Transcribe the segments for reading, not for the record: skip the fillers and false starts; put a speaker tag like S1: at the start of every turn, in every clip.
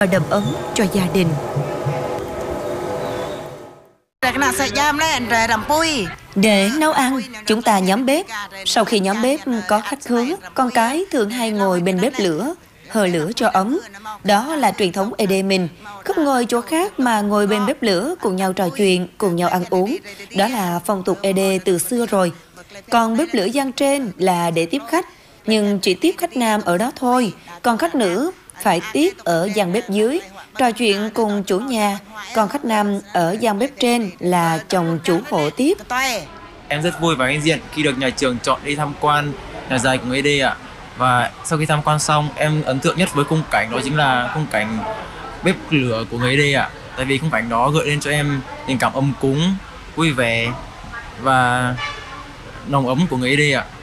S1: và đầm ấm cho gia đình. Để nấu ăn, chúng ta nhóm bếp. Sau khi nhóm bếp có khách khứa, con cái thường hay ngồi bên bếp lửa, hờ lửa cho ấm. Đó là truyền thống Ede mình. Không ngồi chỗ khác mà ngồi bên bếp lửa, cùng nhau trò chuyện, cùng nhau ăn uống. Đó là phong tục Ede từ xưa rồi. Còn bếp lửa gian trên là để tiếp khách, nhưng chỉ tiếp khách nam ở đó thôi. Còn khách nữ phải tiếp ở gian bếp dưới, trò chuyện cùng chủ nhà. Còn khách nam ở gian bếp trên là chồng chủ hộ tiếp.
S2: Em rất vui và hãnh diện khi được nhà trường chọn đi tham quan nhà dài của người Ede ạ. Và sau khi tham quan xong, em ấn tượng nhất với khung cảnh đó chính là khung cảnh bếp lửa của người Ede ạ. Tại vì khung cảnh đó gợi lên cho em tình cảm ấm cúng, vui vẻ và nồng ấm của người Ede ạ.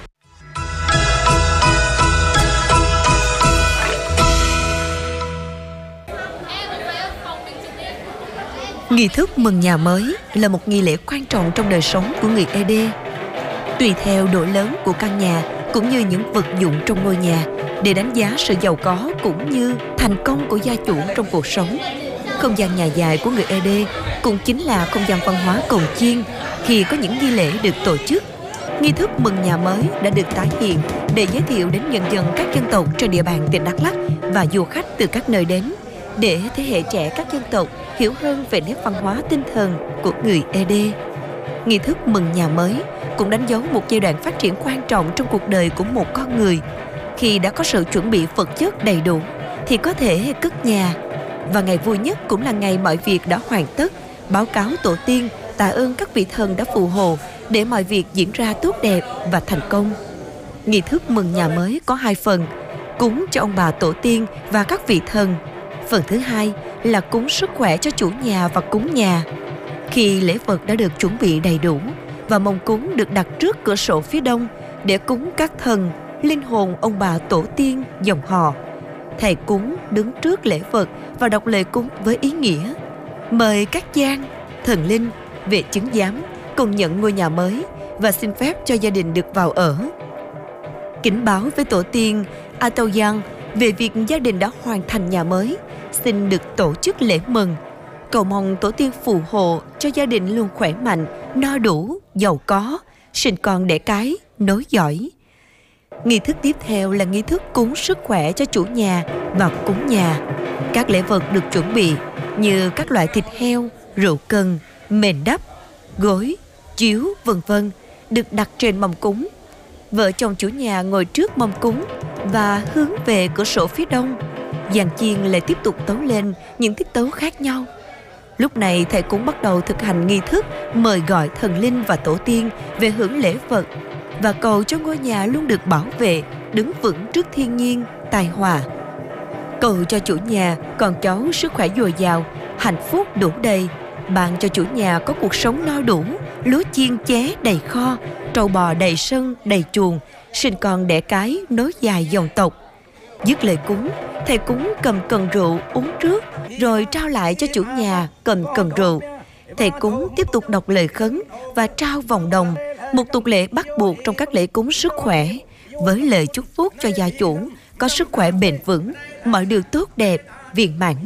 S1: Nghi thức mừng nhà mới là một nghi lễ quan trọng trong đời sống của người Ede. Tùy theo độ lớn của căn nhà cũng như những vật dụng trong ngôi nhà để đánh giá sự giàu có cũng như thành công của gia chủ trong cuộc sống. Không gian nhà dài của người Ede cũng chính là không gian văn hóa cồng chiêng khi có những nghi lễ được tổ chức. Nghi thức mừng nhà mới đã được tái hiện để giới thiệu đến nhân dân các dân tộc trên địa bàn tỉnh Đắk Lắk và du khách từ các nơi đến, để thế hệ trẻ các dân tộc hiểu hơn về nét văn hóa tinh thần của người Ede. Nghi thức mừng nhà mới cũng đánh dấu một giai đoạn phát triển quan trọng trong cuộc đời của một con người. Khi đã có sự chuẩn bị vật chất đầy đủ thì có thể cất nhà. Và ngày vui nhất cũng là ngày mọi việc đã hoàn tất, báo cáo tổ tiên, tạ ơn các vị thần đã phù hộ để mọi việc diễn ra tốt đẹp và thành công. Nghi thức mừng nhà mới có 2 phần: cúng cho ông bà tổ tiên và các vị thần. Phần thứ 2 là cúng sức khỏe cho chủ nhà và cúng nhà. Khi lễ vật đã được chuẩn bị đầy đủ và mông cúng được đặt trước cửa sổ phía đông để cúng các thần, linh hồn ông bà tổ tiên, dòng họ, thầy cúng đứng trước lễ vật và đọc lời cúng với ý nghĩa mời các gian, thần linh về chứng giám cùng nhận ngôi nhà mới và xin phép cho gia đình được vào ở. Kính báo với tổ tiên Atoyan về việc gia đình đã hoàn thành nhà mới, xin được tổ chức lễ mừng, cầu mong tổ tiên phù hộ cho gia đình luôn khỏe mạnh, no đủ, giàu có, sinh con đẻ cái, nối dõi. Nghi thức tiếp theo là nghi thức cúng sức khỏe cho chủ nhà và cúng nhà. Các lễ vật được chuẩn bị như các loại thịt heo, rượu cần, mền đắp, gối, chiếu, v.v. được đặt trên mâm cúng. Vợ chồng chủ nhà ngồi trước mâm cúng và hướng về cửa sổ phía đông. Dàn chiêng lại tiếp tục tấu lên những tiết tấu khác nhau. Lúc này thầy cúng bắt đầu thực hành nghi thức mời gọi thần linh và tổ tiên về hưởng lễ vật và cầu cho ngôi nhà luôn được bảo vệ, đứng vững trước thiên nhiên, tài hòa. Cầu cho chủ nhà, con cháu sức khỏe dồi dào, hạnh phúc đủ đầy, ban cho chủ nhà có cuộc sống no đủ, lúa chiên ché đầy kho, trâu bò đầy sân, đầy chuồng, sinh con đẻ cái, nối dài dòng tộc. Dứt lời cúng, thầy cúng cầm cần rượu uống trước, rồi trao lại cho chủ nhà cầm cần rượu. Thầy cúng tiếp tục đọc lời khấn và trao vòng đồng, một tục lệ bắt buộc trong các lễ cúng sức khỏe, với lời chúc phúc cho gia chủ có sức khỏe bền vững, mọi điều tốt đẹp, viên mãn.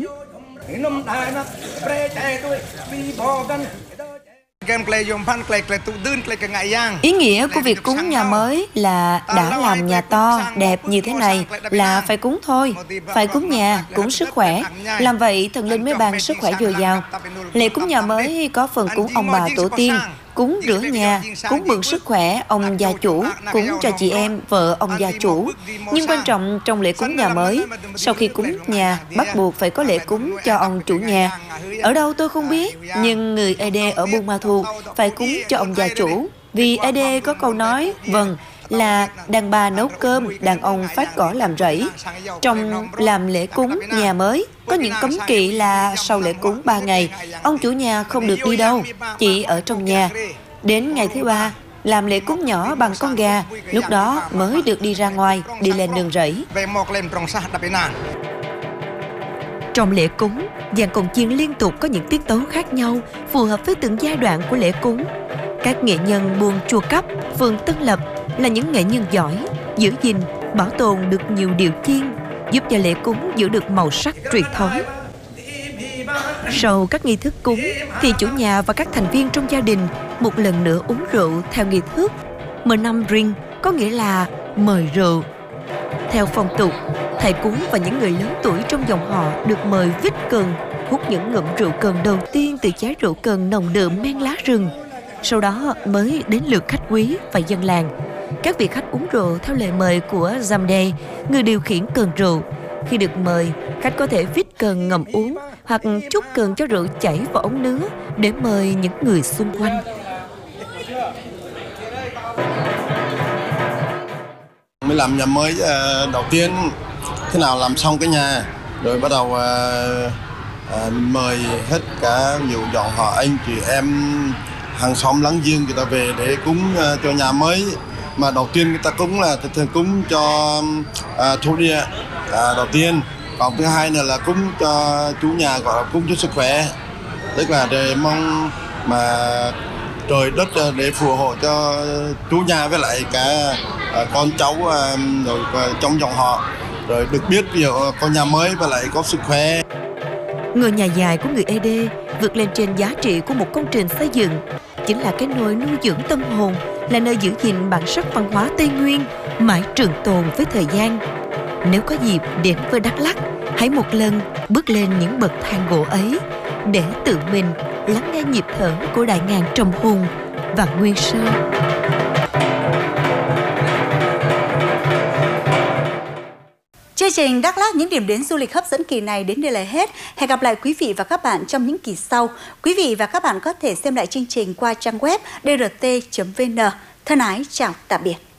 S1: Ý nghĩa của việc cúng nhà mới là đã làm nhà to, đẹp như thế này là phải cúng thôi, phải cúng nhà, cúng sức khỏe. Làm vậy thần linh mới ban sức khỏe dồi dào. Lễ cúng nhà mới có phần cúng ông bà tổ tiên, cúng rửa nhà, cúng mừng sức khỏe ông gia chủ, cúng cho chị em, vợ ông gia chủ. Nhưng quan trọng trong lễ cúng nhà mới, sau khi cúng nhà, bắt buộc phải có lễ cúng cho ông chủ nhà. Ở đâu tôi không biết, nhưng người Ede ở Buôn Ma Thuột phải cúng cho ông gia chủ. Vì Ede có câu nói, vâng, là đàn bà nấu cơm, đàn ông phát cỏ làm rẫy. Trong làm lễ cúng nhà mới, có những cấm kỵ là sau lễ cúng 3 ngày, ông chủ nhà không được đi đâu, chỉ ở trong nhà. Đến ngày thứ 3, làm lễ cúng nhỏ bằng con gà, lúc đó mới được đi ra ngoài, đi lên nương rẫy. Trong lễ cúng, dàn cồng chiêng liên tục có những tiết tấu khác nhau, phù hợp với từng giai đoạn của lễ cúng. Các nghệ nhân buôn Chùa Cấp, phường Tân Lập là những nghệ nhân giỏi, giữ gìn, bảo tồn được nhiều điệu chiêng, giúp cho lễ cúng giữ được màu sắc truyền thống. Sau các nghi thức cúng thì chủ nhà và các thành viên trong gia đình một lần nữa uống rượu theo nghi thức Menam Drink, có nghĩa là mời rượu. Theo phong tục, thầy cúng và những người lớn tuổi trong dòng họ được mời vít cần, hút những ngụm rượu cần đầu tiên từ chén rượu cần nồng đượm men lá rừng. Sau đó mới đến lượt khách quý và dân làng. Các vị khách uống rượu theo lời mời của Zamde, người điều khiển cần rượu. Khi được mời, khách có thể vít cần ngậm uống hoặc trút cần cho rượu chảy vào ống nứa để mời những người xung quanh.
S3: Mới làm nhà mới đầu tiên, thế nào làm xong cái nhà rồi bắt đầu mời hết cả nhiều dòng họ anh chị em hàng xóm láng giềng người ta về để cúng cho nhà mới. Mà đầu tiên người ta cúng là thường cúng cho thổ địa đầu tiên, còn thứ hai nữa là cúng cho chủ nhà, gọi là cúng cho sức khỏe, tức là để mong mà trời đất để phù hộ cho chủ nhà với lại cả con cháu rồi trong dòng họ, rồi được biết nhiều con nhà mới và lại có sức khỏe.
S1: Ngôi nhà dài của người ED vượt lên trên giá trị của một công trình xây dựng, chính là cái nôi nuôi dưỡng tâm hồn, là nơi giữ gìn bản sắc văn hóa Tây Nguyên mãi trường tồn với thời gian. Nếu có dịp đến với Đắk Lắk, hãy một lần bước lên những bậc thang gỗ ấy để tự mình lắng nghe nhịp thở của đại ngàn Trầm Hùng và Nguyên Sơn.
S4: Chương trình Đắk Lắk những điểm đến du lịch hấp dẫn kỳ này đến đây là hết. Hẹn gặp lại quý vị và các bạn trong những kỳ sau. Quý vị và các bạn có thể xem lại chương trình qua trang web drt.vn. Thân ái chào tạm biệt.